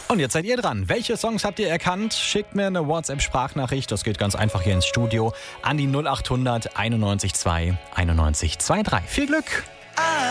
Und jetzt seid ihr dran. Welche Songs habt ihr erkannt? Schickt mir eine WhatsApp-Sprachnachricht. Das geht ganz einfach hier ins Studio an die 0800 91 2 91 23. Viel Glück!